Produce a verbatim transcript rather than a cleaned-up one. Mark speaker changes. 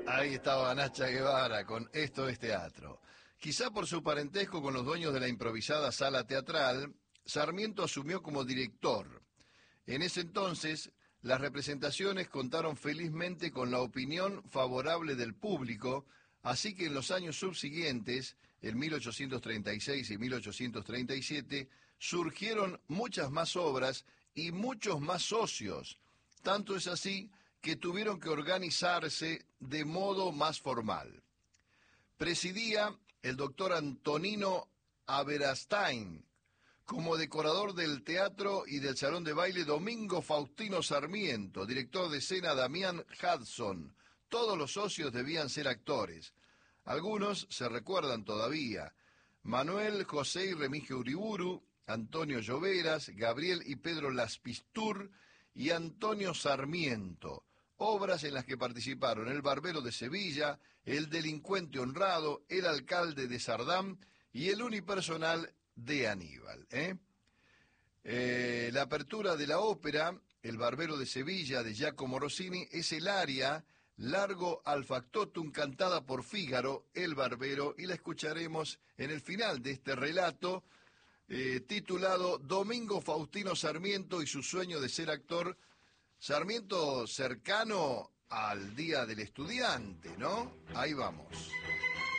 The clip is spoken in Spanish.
Speaker 1: Ahí estaba Nacha Guevara con Esto es Teatro. Quizá por su parentesco con los dueños de la improvisada sala teatral, Sarmiento asumió como director. En ese entonces, las representaciones contaron felizmente con la opinión favorable del público, así que en los años subsiguientes, en mil ochocientos treinta y seis y mil ochocientos treinta y siete, surgieron muchas más obras y muchos más socios. Tanto es así que tuvieron que organizarse de modo más formal. Presidía el doctor Antonino Aberastain, como decorador del teatro y del salón de baile Domingo Faustino Sarmiento, director de escena Damián Hudson. Todos los socios debían ser actores. Algunos se recuerdan todavía. Manuel José y Remigio Uriburu, Antonio Lloveras, Gabriel y Pedro Laspistur y Antonio Sarmiento. Obras en las que participaron El Barbero de Sevilla, El Delincuente Honrado, El Alcalde de Sardam y el unipersonal de Aníbal. ¿eh? Eh, la apertura de la ópera, El Barbero de Sevilla, de Giacomo Rossini, es el aria Largo al Factotum, cantada por Fígaro, el Barbero, y la escucharemos en el final de este relato, eh, titulado Domingo Faustino Sarmiento y su sueño de ser actor. Sarmiento cercano al Día del Estudiante, ¿no? Ahí vamos.